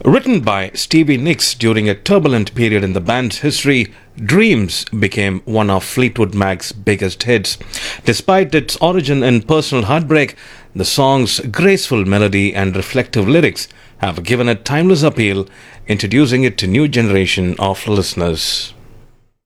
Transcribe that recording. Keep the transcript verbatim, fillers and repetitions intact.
Written by Stevie Nicks during a turbulent period in the band's history, Dreams became one of Fleetwood Mac's biggest hits. Despite its origin in personal heartbreak, the song's graceful melody and reflective lyrics have given it timeless appeal, introducing it to new generation of listeners.